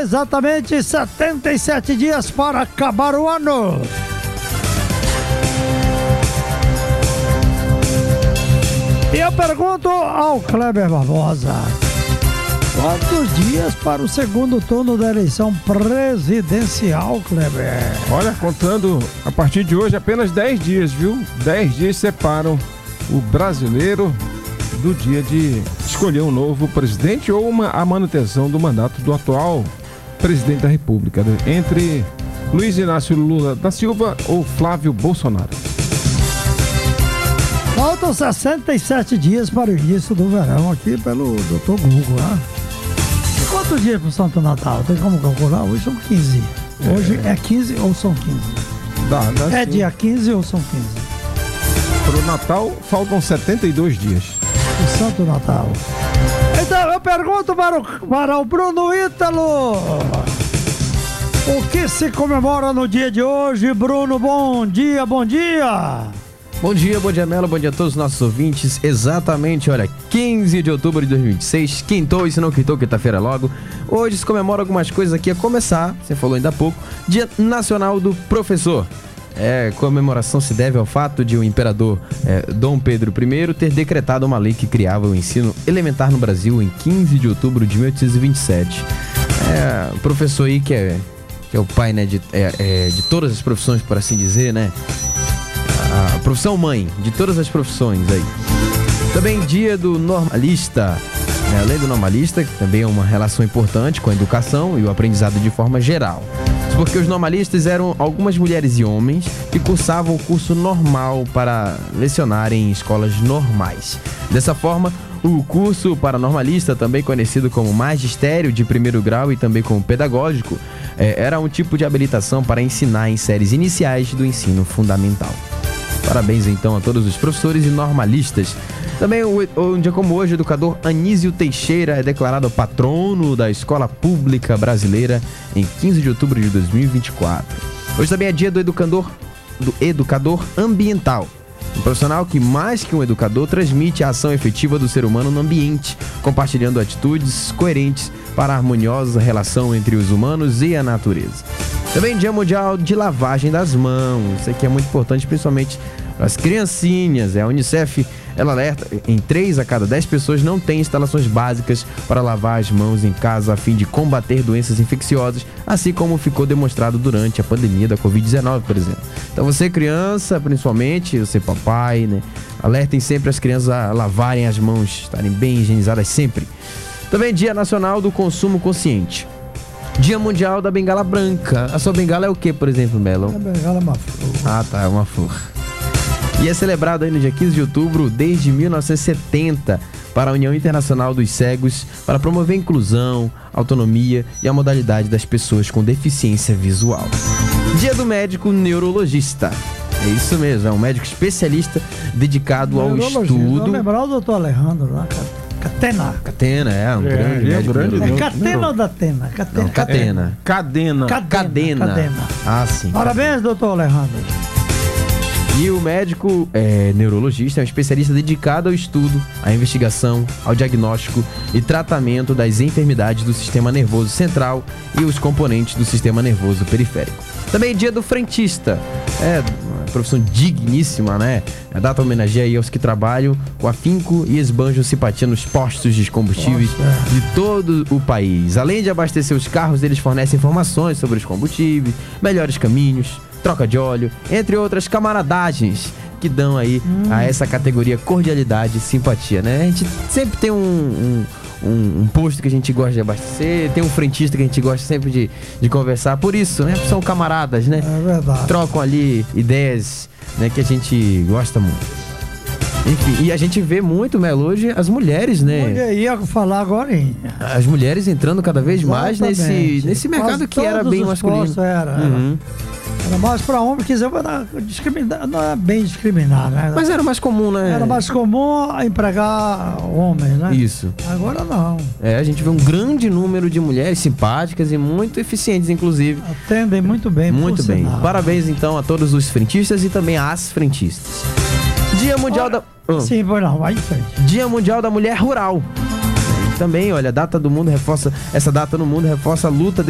exatamente 77 dias para acabar o ano. E eu pergunto ao Kleber Barbosa: quantos dias para o segundo turno da eleição presidencial, Kleber? Olha, contando a partir de hoje apenas 10 dias, viu? 10 dias separam o brasileiro do dia de escolher um novo presidente ou a manutenção do mandato do atual presidente da República, né? Entre Luiz Inácio Lula da Silva ou Flávio Bolsonaro. Faltam 67 dias para o início do verão aqui pelo Dr. Google, né? E quantos dias para o Santo Natal? Tem como calcular? Hoje são 15. Hoje é 15 ou são 15? É dia 15 ou são 15? Para o Natal faltam 72 dias. O Santo Natal. Então eu pergunto para o Bruno Ítalo: o que se comemora no dia de hoje, Bruno? Bom dia, bom dia! Bom dia Melo, bom dia a todos os nossos ouvintes. Exatamente, olha, 15 de outubro de 2026, quintou, e se não quintou, quinta-feira logo. Hoje se comemora algumas coisas aqui, a começar, você falou ainda há pouco, Dia Nacional do Professor. Comemoração se deve ao fato de o imperador Dom Pedro I ter decretado uma lei que criava o ensino elementar no Brasil em 15 de outubro de 1827. O professor aí que é o pai, né, de todas as profissões, por assim dizer, né? A profissão mãe de todas as profissões aí. Também dia do normalista, né? A lei do normalista, que também é uma relação importante com a educação e o aprendizado de forma geral. Porque os normalistas eram algumas mulheres e homens que cursavam o curso normal para lecionarem em escolas normais. Dessa forma, o curso para normalista, também conhecido como magistério de primeiro grau e também como pedagógico, era um tipo de habilitação para ensinar em séries iniciais do ensino fundamental. Parabéns então a todos os professores e normalistas. Também um dia como hoje, o educador Anísio Teixeira é declarado patrono da escola pública brasileira em 15 de outubro de 2024. Hoje também é dia do educador ambiental. Um profissional que, mais que um educador, transmite a ação efetiva do ser humano no ambiente, compartilhando atitudes coerentes para a harmoniosa relação entre os humanos e a natureza. Também Dia Mundial de Lavagem das Mãos. Isso aqui é muito importante, principalmente para as criancinhas. A Unicef, ela alerta: em 3 a cada 10 pessoas não têm instalações básicas para lavar as mãos em casa a fim de combater doenças infecciosas, assim como ficou demonstrado durante a pandemia da Covid-19, por exemplo. Então você, criança, principalmente, você, papai, né? Alertem sempre as crianças a lavarem as mãos, estarem bem higienizadas sempre. Também Dia Nacional do Consumo Consciente. Dia Mundial da Bengala Branca. A sua bengala é o que, por exemplo, Melo? A bengala é uma flor. Ah, tá, é uma flor. E é celebrado aí no dia 15 de outubro desde 1970 para a União Internacional dos Cegos, para promover a inclusão, autonomia e a modalidade das pessoas com deficiência visual. Dia do Médico Neurologista. É isso mesmo, é um médico especialista dedicado ao estudo. Vou lembrar o doutor Alejandro lá, cara. Catena, um grande médico. É Catena ou da Tena? Catena. Cadena. Ah, sim. Parabéns, doutor Alejandro. E o médico neurologista é um especialista dedicado ao estudo, à investigação, ao diagnóstico e tratamento das enfermidades do sistema nervoso central e os componentes do sistema nervoso periférico. Também dia do frentista. Uma profissão digníssima, né? A data homenageia aí aos que trabalham com afinco e esbanjam simpatia nos postos de combustíveis de todo o país. Além de abastecer os carros, eles fornecem informações sobre os combustíveis, melhores caminhos, troca de óleo, entre outras camaradagens que dão aí a essa categoria cordialidade e simpatia, né? A gente sempre tem um posto que a gente gosta de abastecer, tem um frentista que a gente gosta sempre de conversar, por isso, né? São camaradas, né? É verdade. Trocam ali ideias, né, que a gente gosta muito. Enfim, e a gente vê muito, Melo, hoje as mulheres, né? Eu ia falar agora, hein? As mulheres entrando cada vez mais nesse mercado. Quase que era bem masculino. Era mais pra homem, quer dizer, não é bem discriminar, né? Mas era mais comum, né? Era mais comum empregar homens, né? Isso. Agora não. A gente vê um grande número de mulheres simpáticas e muito eficientes, inclusive. Atendem muito bem. Muito bem. Parabéns, então, a todos os frentistas e também às frentistas. Dia Mundial da... Sim, vai em frente. Dia Mundial da Mulher Rural. Também, olha, essa data no mundo reforça a luta